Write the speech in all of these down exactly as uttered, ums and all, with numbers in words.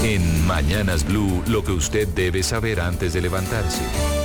En Mañanas Blue, lo que usted debe saber antes de levantarse.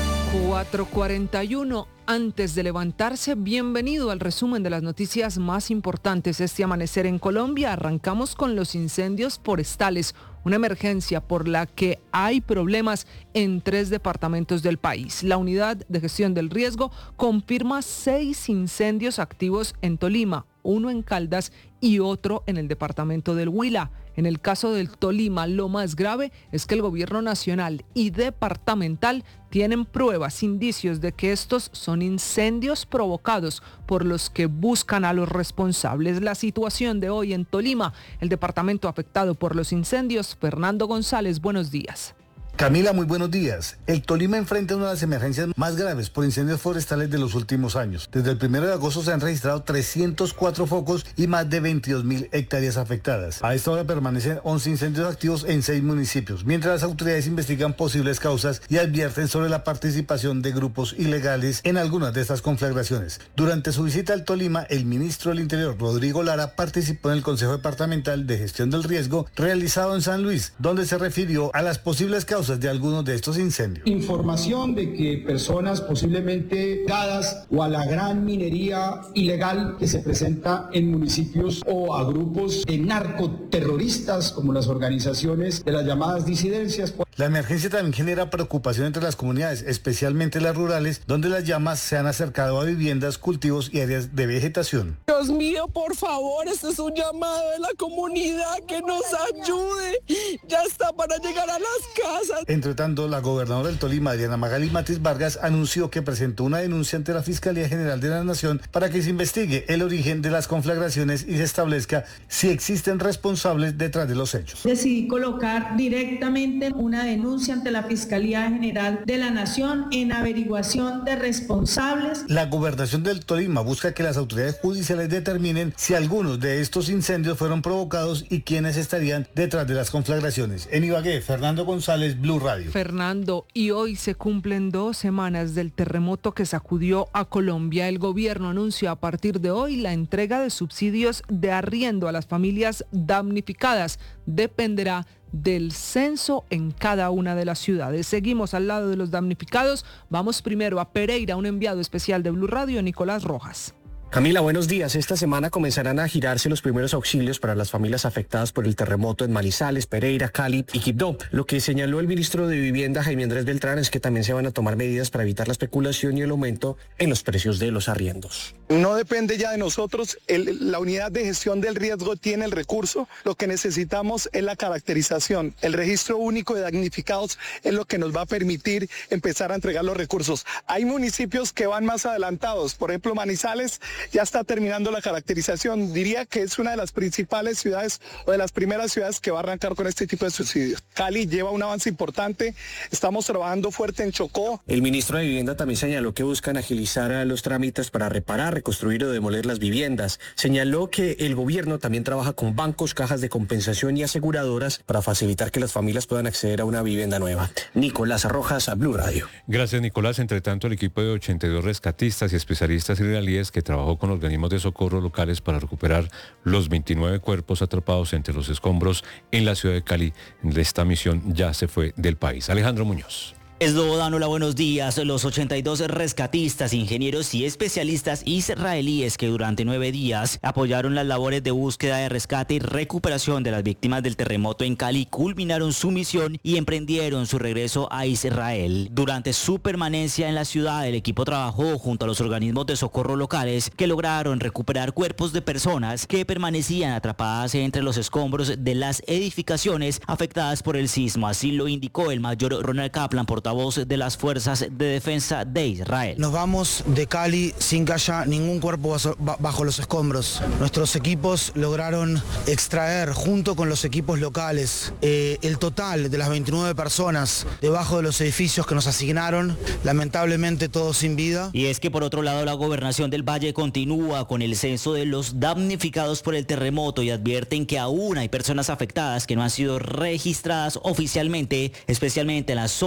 cuatro cuarenta y uno. Antes de levantarse, bienvenido al resumen de las noticias más importantes este amanecer en Colombia. Arrancamos con los incendios forestales, una emergencia por la que hay problemas en tres departamentos del país. La unidad de gestión del riesgo confirma seis incendios activos en Tolima, uno en Caldas y otro en el departamento del Huila. En el caso del Tolima, lo más grave es que el gobierno nacional y departamental tienen pruebas, indicios de que estos son incendios provocados por los que buscan a los responsables. La situación de hoy en Tolima, el departamento afectado por los incendios. Fernando González, buenos días. Camila, muy buenos días. El Tolima enfrenta una de las emergencias más graves por incendios forestales de los últimos años. Desde el primero de agosto se han registrado trescientos cuatro focos y más de veintidós mil hectáreas afectadas. A esta hora permanecen once incendios activos en seis municipios, mientras las autoridades investigan posibles causas y advierten sobre la participación de grupos ilegales en algunas de estas conflagraciones. Durante su visita al Tolima, el ministro del Interior, Rodrigo Lara, participó en el Consejo Departamental de Gestión del Riesgo realizado en San Luis, donde se refirió a las posibles causas de algunos de estos incendios. Información de que personas posiblemente ligadas o a la gran minería ilegal que se presenta en municipios o a grupos de narcoterroristas como las organizaciones de las llamadas disidencias. La emergencia también genera preocupación entre las comunidades, especialmente las rurales, donde las llamas se han acercado a viviendas, cultivos y áreas de vegetación. Dios mío, por favor, este es un llamado de la comunidad que nos ayude. Ya está para llegar a las casas. Entre tanto, la gobernadora del Tolima, Diana Magali Matiz Vargas, anunció que presentó una denuncia ante la Fiscalía General de la Nación para que se investigue el origen de las conflagraciones y se establezca si existen responsables detrás de los hechos. Decidí colocar directamente una denuncia ante la Fiscalía General de la Nación en averiguación de responsables. La gobernación del Tolima busca que las autoridades judiciales determinen si algunos de estos incendios fueron provocados y quiénes estarían detrás de las conflagraciones. En Ibagué, Fernando González, Blue Radio. Fernando, y hoy se cumplen dos semanas del terremoto que sacudió a Colombia. El gobierno anuncia a partir de hoy la entrega de subsidios de arriendo a las familias damnificadas. Dependerá del censo en cada una de las ciudades. Seguimos al lado de los damnificados. Vamos primero a Pereira, un enviado especial de Blue Radio, Nicolás Rojas. Camila, buenos días. Esta semana comenzarán a girarse los primeros auxilios para las familias afectadas por el terremoto en Manizales, Pereira, Cali y Quibdó. Lo que señaló el ministro de Vivienda, Jaime Andrés Beltrán, es que también se van a tomar medidas para evitar la especulación y el aumento en los precios de los arriendos. No depende ya de nosotros, el, la unidad de gestión del riesgo tiene el recurso, lo que necesitamos es la caracterización. El registro único de damnificados es lo que nos va a permitir empezar a entregar los recursos. Hay municipios que van más adelantados, por ejemplo Manizales ya está terminando la caracterización. Diría que es una de las principales ciudades o de las primeras ciudades que va a arrancar con este tipo de subsidios. Cali lleva un avance importante, estamos trabajando fuerte en Chocó. El ministro de Vivienda también señaló que buscan agilizar los trámites para reparar, reconstruir o demoler las viviendas. Señaló que el gobierno también trabaja con bancos, cajas de compensación y aseguradoras para facilitar que las familias puedan acceder a una vivienda nueva. Nicolás Rojas, a Blue Radio. Gracias, Nicolás. Entre tanto, el equipo de ochenta y dos rescatistas y especialistas israelíes que trabajó con organismos de socorro locales para recuperar los veintinueve cuerpos atrapados entre los escombros en la ciudad de Cali, de esta misión ya se fue del país. Alejandro Muñoz. Esdobodanola, buenos días. Los ochenta y dos rescatistas, ingenieros y especialistas israelíes que durante nueve días apoyaron las labores de búsqueda, de rescate y recuperación de las víctimas del terremoto en Cali culminaron su misión y emprendieron su regreso a Israel. Durante su permanencia en la ciudad, el equipo trabajó junto a los organismos de socorro locales que lograron recuperar cuerpos de personas que permanecían atrapadas entre los escombros de las edificaciones afectadas por el sismo. Así lo indicó el mayor Ronald Kaplan, portavoz de las Fuerzas de Defensa de Israel. Nos vamos de Cali sin que haya ningún cuerpo bajo los escombros. Nuestros equipos lograron extraer, junto con los equipos locales, eh, el total de las veintinueve personas debajo de los edificios que nos asignaron, lamentablemente todos sin vida. Y es que por otro lado, la Gobernación del Valle continúa con el censo de los damnificados por el terremoto y advierten que aún hay personas afectadas que no han sido registradas oficialmente, especialmente en las zonas rurales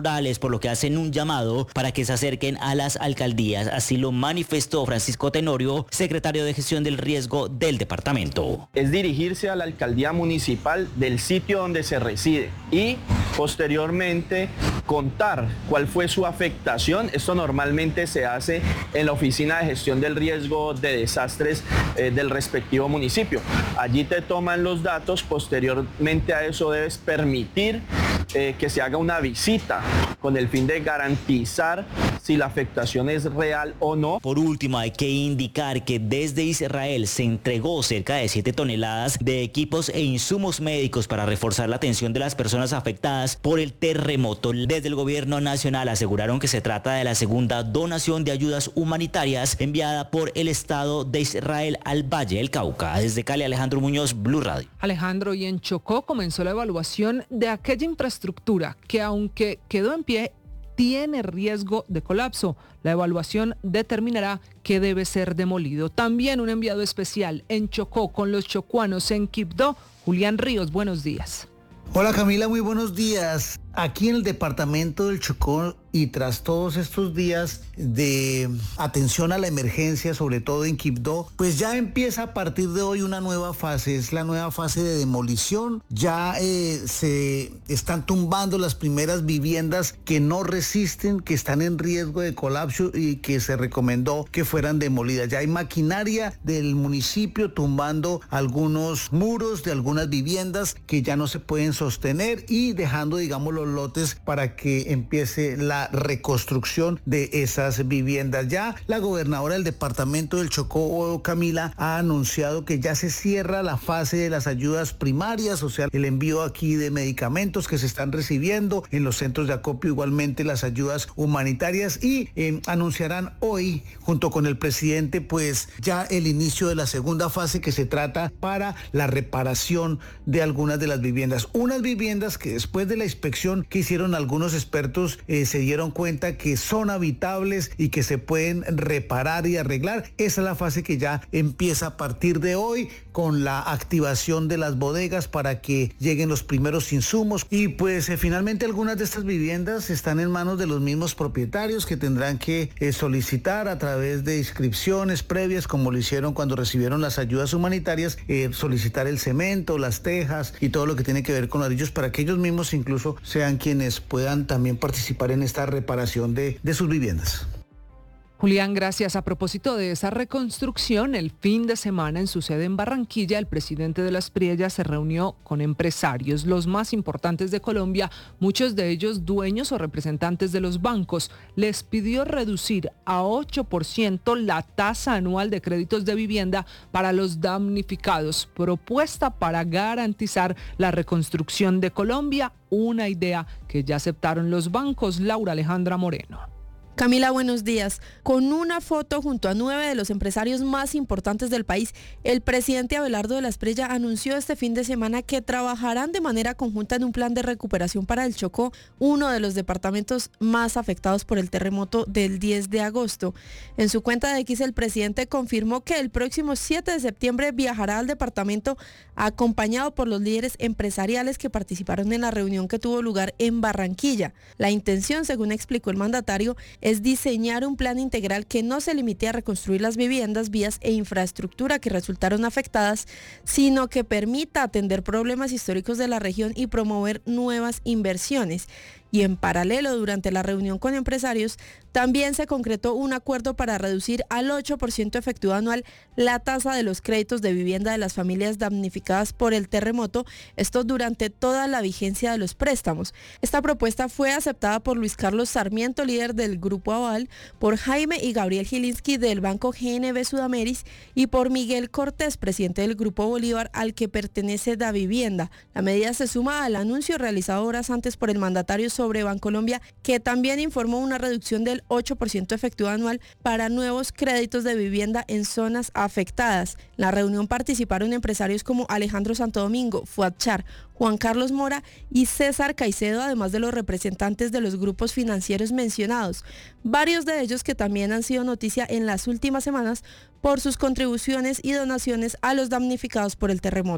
rurales, por lo que hacen un llamado para que se acerquen a las alcaldías. Así lo manifestó Francisco Tenorio, secretario de Gestión del Riesgo del departamento. Es dirigirse a la alcaldía municipal del sitio donde se reside y posteriormente contar cuál fue su afectación. Esto normalmente se hace en la Oficina de Gestión del Riesgo de Desastres eh, del respectivo municipio. Allí te toman los datos, posteriormente a eso debes permitir eh, que se haga una visita con el fin de garantizar si la afectación es real o no. Por último, hay que indicar que desde Israel se entregó cerca de siete toneladas de equipos e insumos médicos para reforzar la atención de las personas afectadas por el terremoto. Desde el gobierno nacional aseguraron que se trata de la segunda donación de ayudas humanitarias enviada por el Estado de Israel al Valle del Cauca. Desde Cali, Alejandro Muñoz, Blue Radio. Alejandro, y en Chocó comenzó la evaluación de aquella infraestructura que, aunque quedó en pie, tiene riesgo de colapso. La evaluación determinará qué debe ser demolido. También un enviado especial en Chocó con los chocuanos en Quibdó. Julián Ríos, buenos días. Hola Camila, muy buenos días. Aquí en el departamento del Chocó, y tras todos estos días de atención a la emergencia, sobre todo en Quibdó, pues ya empieza a partir de hoy una nueva fase, es la nueva fase de demolición. Ya eh, se están tumbando las primeras viviendas que no resisten, que están en riesgo de colapso y que se recomendó que fueran demolidas. Ya hay maquinaria del municipio tumbando algunos muros de algunas viviendas que ya no se pueden sostener y dejando, digamos, los lotes para que empiece la reconstrucción de esas viviendas. Ya la gobernadora del departamento del Chocó, Camila, ha anunciado que ya se cierra la fase de las ayudas primarias, o sea, el envío aquí de medicamentos que se están recibiendo en los centros de acopio, igualmente las ayudas humanitarias, y eh, anunciarán hoy junto con el presidente pues ya el inicio de la segunda fase, que se trata para la reparación de algunas de las viviendas. Unas viviendas que después de la inspección que hicieron algunos expertos eh, se dieron cuenta que son habitables y que se pueden reparar y arreglar. Esa es la fase que ya empieza a partir de hoy, con la activación de las bodegas para que lleguen los primeros insumos. Y pues eh, finalmente algunas de estas viviendas están en manos de los mismos propietarios, que tendrán que eh, solicitar a través de inscripciones previas, como lo hicieron cuando recibieron las ayudas humanitarias, eh, solicitar el cemento, las tejas y todo lo que tiene que ver con ladrillos, para que ellos mismos incluso sean quienes puedan también participar en esta reparación de, de sus viviendas. Julián, gracias. A propósito de esa reconstrucción, el fin de semana en su sede en Barranquilla, el presidente de Las Priellas se reunió con empresarios, los más importantes de Colombia, muchos de ellos dueños o representantes de los bancos. Les pidió reducir a ocho por ciento la tasa anual de créditos de vivienda para los damnificados, propuesta para garantizar la reconstrucción de Colombia, una idea que ya aceptaron los bancos. Laura Alejandra Moreno. Camila, buenos días. Con una foto junto a nueve de los empresarios más importantes del país, el presidente Abelardo de la Espriella anunció este fin de semana que trabajarán de manera conjunta en un plan de recuperación para el Chocó, uno de los departamentos más afectados por el terremoto del diez de agosto. En su cuenta de X, el presidente confirmó que el próximo siete de septiembre viajará al departamento acompañado por los líderes empresariales que participaron en la reunión que tuvo lugar en Barranquilla. La intención, según explicó el mandatario, es diseñar un plan integral que no se limite a reconstruir las viviendas, vías e infraestructura que resultaron afectadas, sino que permita atender problemas históricos de la región y promover nuevas inversiones. Y en paralelo, durante la reunión con empresarios, también se concretó un acuerdo para reducir al ocho por ciento efectivo anual la tasa de los créditos de vivienda de las familias damnificadas por el terremoto, esto durante toda la vigencia de los préstamos. Esta propuesta fue aceptada por Luis Carlos Sarmiento, líder del Grupo Aval, por Jaime y Gabriel Gilinski del Banco G N B Sudameris y por Miguel Cortés, presidente del Grupo Bolívar, al que pertenece Davivienda. La medida se suma al anuncio realizado horas antes por el mandatario sobre Bancolombia, que también informó una reducción del ocho por ciento efectivo anual para nuevos créditos de vivienda en zonas afectadas. En la reunión participaron empresarios como Alejandro Santo Domingo, Fuadchar, Juan Carlos Mora y César Caicedo, además de los representantes de los grupos financieros mencionados, varios de ellos que también han sido noticia en las últimas semanas por sus contribuciones y donaciones a los damnificados por el terremoto.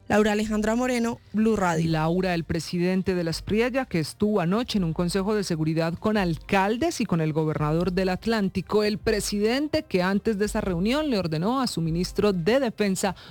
Laura Alejandra Moreno, Blue Radio. Laura, el presidente de la Espriella, que estuvo anoche en un consejo de seguridad con alcaldes y con el gobernador del Atlántico, el presidente que antes de esa reunión le ordenó a su ministro de Defensa